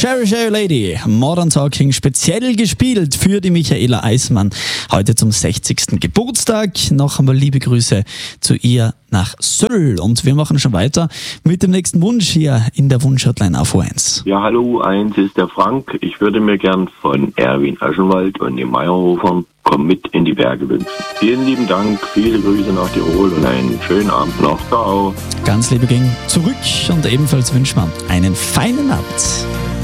Cherry Cherry Lady, Modern Talking, speziell gespielt für die Michaela Eismann. Heute zum 60. Geburtstag. Noch einmal liebe Grüße zu ihr nach Söll. Und wir machen schon weiter mit dem nächsten Wunsch hier in der Wunschhotline auf U1. Ja, hallo, U1 ist der Frank. Ich würde mir gern von Erwin Aschenwald und den Meierhofern Komm mit in die Berge wünschen. Vielen lieben Dank, viele Grüße nach Tirol und einen schönen Abend noch. Ciao. Ganz liebe Gang zurück und ebenfalls wünschen wir einen feinen Abend.